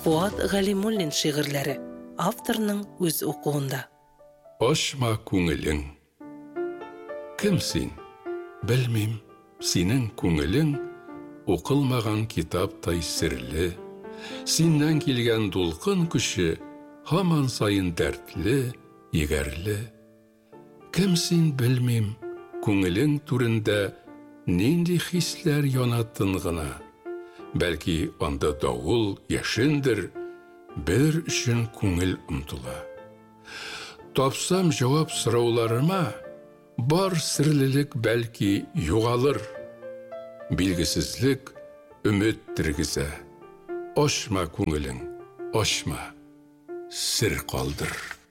Фуат Галимуллин шигырьләре. Авторның үз укуында. Ашма күңелең. Кем син? Белмим, синең күңелең укылмаган китаптай серле. Синнән килгән дулкын көче һаман сайын дәртле, егәрле. Кем син белмим, күңелең түрендә нинди хисләр янатын гына. Бәлки анда давыл, яшендер, бер өчен күңел омтыла. Тапсам җавап сорауларыма, бар серлелек бәлки югалыр. Билгесезлек өмет тергезә. Ашма күңелең, ашма, сер калдыр.